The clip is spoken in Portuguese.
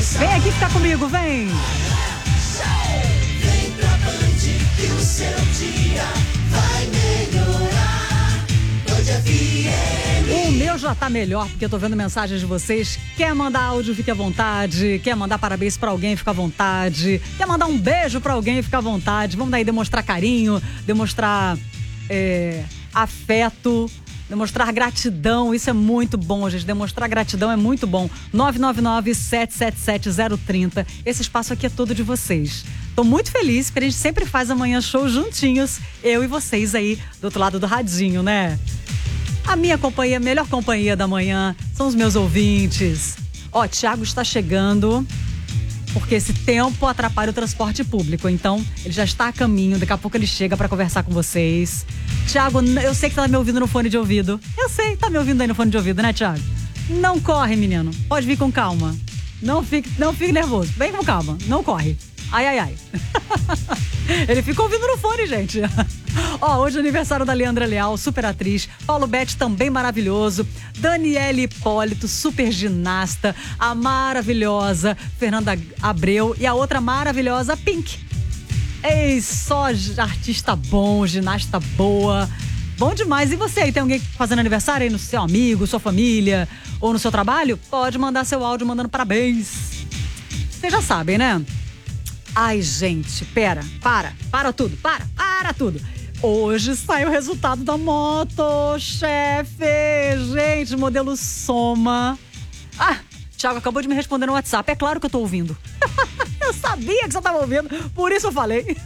Vem aqui ficar comigo, vem. Vem pra Band que o seu dia vai melhorar. Band FM. O meu já tá melhor, porque eu tô vendo mensagens de vocês. Quer mandar áudio, fique à vontade. Quer mandar parabéns pra alguém, fica à vontade. Quer mandar um beijo pra alguém, fica à vontade. Vamos daí demonstrar carinho, demonstrar afeto, demonstrar gratidão. Isso é muito bom, gente. Demonstrar gratidão é muito bom. 999-777-030. Esse espaço aqui é todo de vocês. Tô muito feliz, porque a gente sempre faz amanhã show juntinhos. Eu e vocês aí do outro lado do radinho, né? A minha companhia, a melhor companhia da manhã, são os meus ouvintes. Ó, Thiago está chegando, porque esse tempo atrapalha o transporte público. Então, ele já está a caminho, daqui a pouco ele chega para conversar com vocês. Thiago, eu sei que tá me ouvindo no fone de ouvido. Eu sei, tá me ouvindo aí no fone de ouvido, né, Thiago? Não corre, menino. Pode vir com calma. Não fique nervoso. Vem com calma. Não corre. Ai, ai, ai. Ele fica ouvindo no fone, gente. Ó, hoje é aniversário da Leandra Leal, super atriz. Paulo Betti, também maravilhoso. Daniele Hipólito, super ginasta. A maravilhosa Fernanda Abreu. E a outra maravilhosa, Pink. Ei, só artista bom, ginasta boa. Bom demais. E você aí, tem alguém fazendo aniversário aí no seu amigo, sua família ou no seu trabalho? Pode mandar seu áudio mandando parabéns. Vocês já sabem, né? Ai, gente, para tudo. Hoje sai o resultado da moto, chefe. Gente, modelo Soma. Ah, Thiago acabou de me responder no WhatsApp. É claro que eu tô ouvindo. Eu sabia que você tava ouvindo, por isso eu falei.